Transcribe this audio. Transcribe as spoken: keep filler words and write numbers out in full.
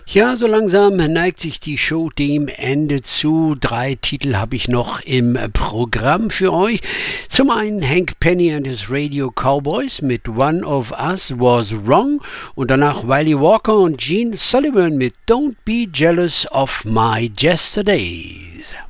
Ja, so langsam neigt sich die Show dem Ende zu. Drei Titel habe ich noch im Programm für euch. Zum einen Hank Penny and his Radio Cowboys mit One of Us Was Wrong und danach Wiley Walker und Gene Sullivan mit Don't Be Jealous of My Yesterdays.